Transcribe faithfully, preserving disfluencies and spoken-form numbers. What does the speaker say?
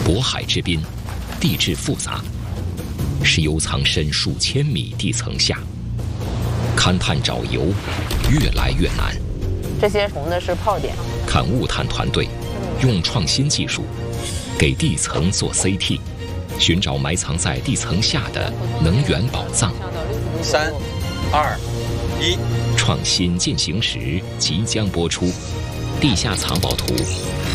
渤海之滨，地质复杂，石油藏身数千米地层下，勘探找油越来越难。 这些红的是泡点。 看物探团队用创新技术给地层做 C T， 寻找埋藏在地层下的能源宝藏。 三、二、一， 创新进行时即将播出，《地下藏宝图》